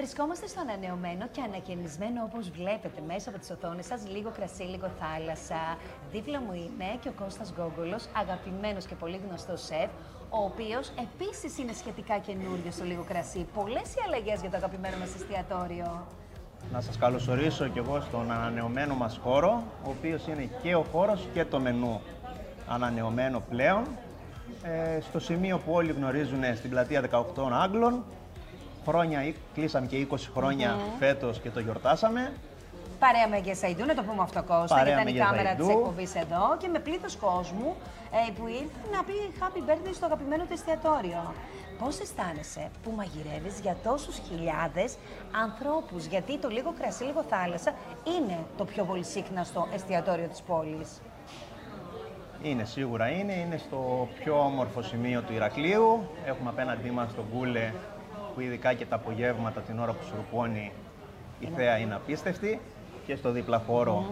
Βρισκόμαστε στο ανανεωμένο και ανακαινισμένο, όπως βλέπετε μέσα από τις οθόνες σας, Λίγο κρασί, λίγο θάλασσα. Δίπλα μου είναι και ο Κώστας Γκόγκολος, αγαπημένος και πολύ γνωστός σεφ, ο οποίος επίσης είναι σχετικά καινούριος στο Λίγο κρασί. Πολλές οι αλλαγές για το αγαπημένο μας εστιατόριο. Να σας καλωσορίσω και εγώ στον ανανεωμένο μας χώρο, ο οποίος είναι και ο χώρος και το μενού ανανεωμένο πλέον. Στο σημείο που όλοι γνωρίζουν, στην πλατεία 18 Άγγλων. Κλείσαμε και 20 χρόνια φέτος και το γιορτάσαμε. Παρέα με Γεσαϊντού, να το πούμε αυτό, Κώστα, Παρέα γιατί ήταν η κάμερα Γεσαϊντού. της εκπομπής εδώ και με πλήθος κόσμου που ήρθε να πει happy birthday στο αγαπημένο του εστιατόριο. Πώς αισθάνεσαι που μαγειρεύεις για τόσους χιλιάδες ανθρώπους, γιατί το Λίγο κρασί, λίγο θάλασσα είναι το πιο πολύ σύχναστο εστιατόριο της πόλης? Είναι, σίγουρα είναι στο πιο όμορφο σημείο του Ηρακλείου. Έχουμε απέναντί μας τον Γκούλε, που ειδικά και τα απογεύματα, την ώρα που σουρπώνει, η θέα είναι απίστευτη. Και στο δίπλα χώρο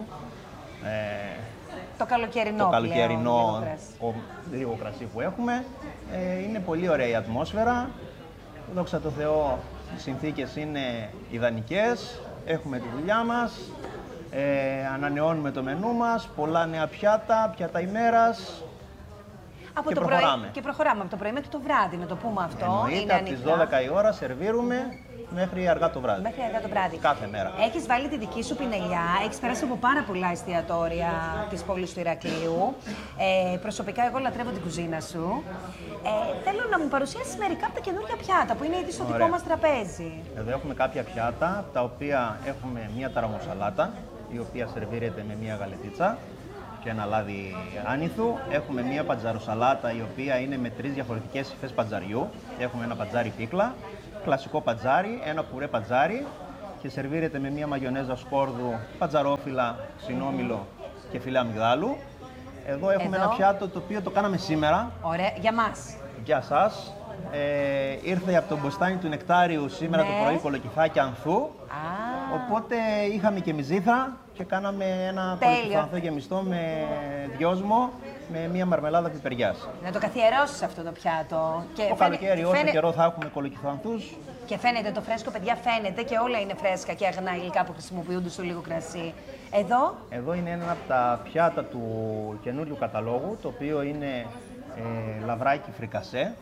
το καλοκαιρινό λίγο κρασί που έχουμε. Είναι πολύ ωραία η ατμόσφαιρα. Δόξα τω Θεώ, οι συνθήκες είναι ιδανικές. Έχουμε τη δουλειά μας. Ανανεώνουμε το μενού μας. Πολλά νέα πιάτα ημέρας. Και προχωράμε από το πρωί μέχρι το βράδυ, να το πούμε αυτό. Εννοείται, από τις 12 η ώρα σερβίρουμε μέχρι αργά το βράδυ. Μέχρι αργά το βράδυ. Κάθε μέρα. Έχεις βάλει τη δική σου πινελιά, έχεις περάσει από πάρα πολλά εστιατόρια της πόλης του Ηρακλείου. Προσωπικά, εγώ λατρεύω την κουζίνα σου. Θέλω να μου παρουσιάσεις μερικά από τα καινούργια πιάτα που είναι ήδη στο δικό μας τραπέζι. Εδώ έχουμε κάποια πιάτα, τα οποία έχουμε μια ταραμοσαλάτα, η οποία σερβίρεται με μια γαλετίτσα και ένα λάδι άνηθου. Έχουμε μία πατζαροσαλάτα, η οποία είναι με 3 διαφορετικές υφές πατζαριού. Έχουμε ένα πατζάρι πίκλα, κλασικό πατζάρι, ένα πουρέ πατζάρι και σερβίρεται με μία μαγιονέζα σκόρδου, πατζαρόφυλλα, ξινόμηλο και φυλλέ αμυγδάλου. Εδώ έχουμε ένα πιάτο το οποίο το κάναμε σήμερα. Ωραία, για μας. Για σας. Ήρθε από τον μποστάνι του Νεκτάριου σήμερα το πρωί, κολοκυθάκι ανθού. Οπότε είχαμε και μυζήθρα και κάναμε ένα κολοκυθάνθο γεμιστό με δυόσμο με μία μαρμελάδα πιπεριάς. Να το καθιερώσεις αυτό το πιάτο. Και το καλοκαίρι, όσο καιρό θα έχουμε κολοκυθάνθους. Και φαίνεται το φρέσκο, παιδιά, φαίνεται και όλα είναι φρέσκα και αγνά υλικά που χρησιμοποιούνται στο Λίγο κρασί. Εδώ είναι ένα από τα πιάτα του καινούριου καταλόγου, το οποίο είναι λαβράκι φρικασέ.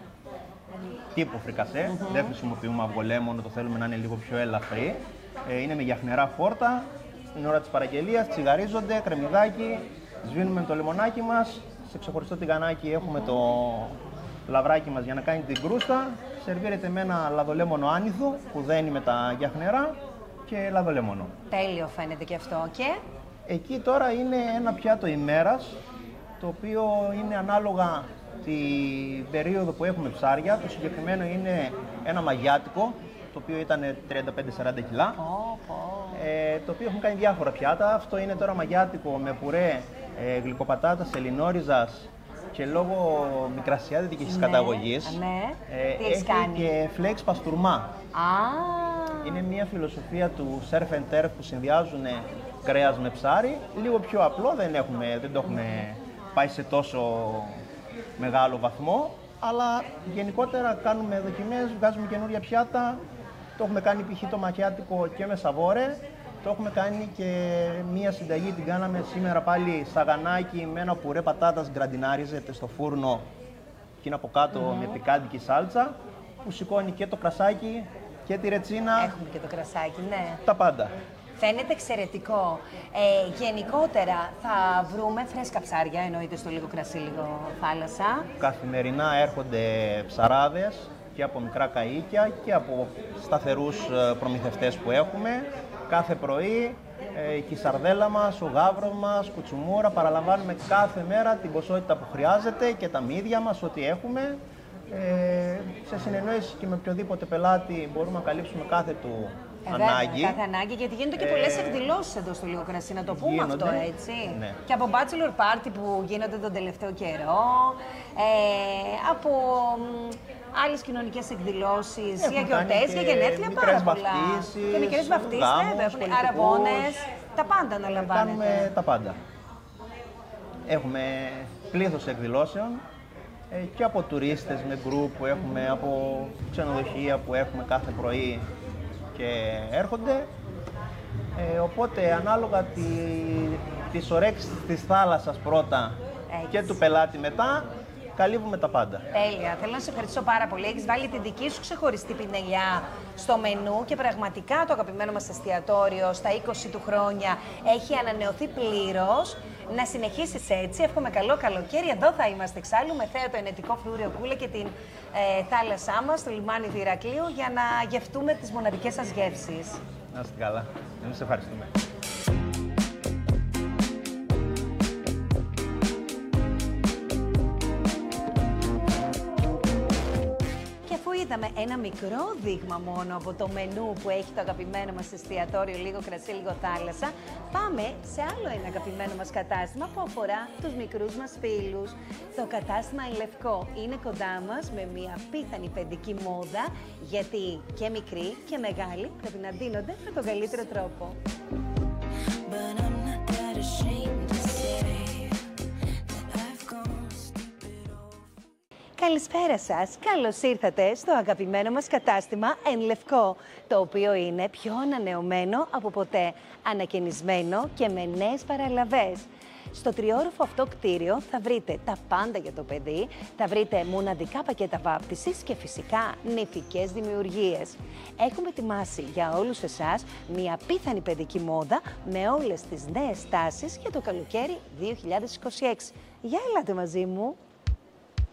Τύπου φρικασέ, δεν χρησιμοποιούμε αυγολέμονο, το θέλουμε να είναι λίγο πιο ελαφρύ. Είναι με γιαχνερά φόρτα, στην ώρα της παραγγελίας τσιγαρίζονται, κρεμμυδάκι, σβήνουμε το λεμονάκι μας, σε ξεχωριστό τηγανάκι έχουμε το λαβράκι μας για να κάνει την κρούστα, σερβίρεται με ένα λαδολέμονο άνηθο που δένει με τα γιαχνερά και λαδολέμονο. Τέλειο φαίνεται και αυτό. Και εκεί τώρα είναι ένα πιάτο ημέρας, το οποίο είναι ανάλογα την περίοδο που έχουμε ψάρια. Το συγκεκριμένο είναι ένα μαγιάτικο, το οποίο ήταν 35-40 κιλά, το οποίο έχουμε κάνει διάφορα πιάτα. Αυτό είναι τώρα μαγιάτικο με πουρέ γλυκοπατάτας, ελληνόριζας και λόγω μικρασιάτικης καταγωγής έχει και φλέξ παστούρμα. Είναι μια φιλοσοφία του surf and turf που συνδυάζουν κρέας με ψάρι. Λίγο πιο απλό, δεν το έχουμε πάει σε τόσο μεγάλο βαθμό, αλλά γενικότερα κάνουμε δοκιμές, βγάζουμε καινούρια πιάτα. Το έχουμε κάνει π.χ. το μακιάτικο και με σαβόρε. Το έχουμε κάνει και μία συνταγή, την κάναμε σήμερα πάλι σαγανάκι με ένα πουρέ πατάτας, γκραντινάριζεται στο φούρνο και είναι από κάτω με πικάντικη σάλτσα, που σηκώνει και το κρασάκι και τη ρετσίνα. Έχουμε και το κρασάκι, ναι. Τα πάντα. Φαίνεται εξαιρετικό. Γενικότερα θα βρούμε φρέσκα ψάρια, εννοείται στο Λίγο κρασί, λίγο θάλασσα. Καθημερινά έρχονται ψαράδες και από μικρά καΐκια και από σταθερούς προμηθευτές που έχουμε. Κάθε πρωί η σαρδέλα μας, ο γάβρος μας, κουτσουμούρα, παραλαμβάνουμε κάθε μέρα την ποσότητα που χρειάζεται και τα μύδια μας, ό,τι έχουμε. Σε συνεννόηση και με οποιοδήποτε πελάτη μπορούμε να καλύψουμε κάθε του ανάγκη. Κάθε ανάγκη, γιατί γίνονται και πολλές εκδηλώσεις εδώ στο Λίγο κρασί, να το πούμε αυτό, έτσι. Ναι. Και από bachelor party που γίνονται τον τελευταίο καιρό, από άλλες κοινωνικές εκδηλώσεις, για γιορτές, για γενέθλια, πάρα πολλά. Και μικρές βαφτίσεις, βέβαια, αραβώνες, τα πάντα αναλαμβάνετε. Κάνουμε τα πάντα. Έχουμε πλήθος εκδηλώσεων και από τουρίστες με γκρουπ που έχουμε, από ξενοδοχεία που έχουμε κάθε πρωί και έρχονται. Οπότε ανάλογα τις ωρέξεις της θάλασσας πρώτα και του πελάτη μετά, καλύβουμε τα πάντα. Τέλεια. Θέλω να σε ευχαριστήσω πάρα πολύ. Έχεις βάλει την δική σου ξεχωριστή πινελιά στο μενού και πραγματικά το αγαπημένο μας εστιατόριο στα 20 του χρόνια έχει ανανεωθεί πλήρως. Να συνεχίσεις έτσι. Εύχομαι καλό καλοκαίρι. Εδώ θα είμαστε εξάλλου με θέα το ενετικό φρούριο Κούλε και την θάλασσά μας, το λιμάνι του Ηρακλείου, για να γευτούμε τις μοναδικές σας γεύσεις. Να είστε καλά. Εμείς ευχαριστούμε. Είδαμε ένα μικρό δείγμα μόνο από το μενού που έχει το αγαπημένο μας εστιατόριο, λίγο κρασί, λίγο θάλασσα. Πάμε σε άλλο ένα αγαπημένο μας κατάστημα που αφορά τους μικρούς μας φίλους. Το κατάστημα Εν Λευκό είναι κοντά μας με μια απίθανη παιδική μόδα, γιατί και μικροί και μεγάλοι πρέπει να ντύνονται με τον καλύτερο τρόπο. Καλησπέρα σας. Καλώς ήρθατε στο αγαπημένο μας κατάστημα Εν Λευκό, το οποίο είναι πιο ανανεωμένο από ποτέ, ανακαινισμένο και με νέες παραλαβές. Στο τριόροφο αυτό κτίριο θα βρείτε τα πάντα για το παιδί, θα βρείτε μοναδικά πακέτα βάπτισης και φυσικά νηφικές δημιουργίες. Έχουμε ετοιμάσει για όλους εσάς μια απίθανη παιδική μόδα με όλες τις νέες τάσεις για το καλοκαίρι 2026. Για ελάτε μαζί μου!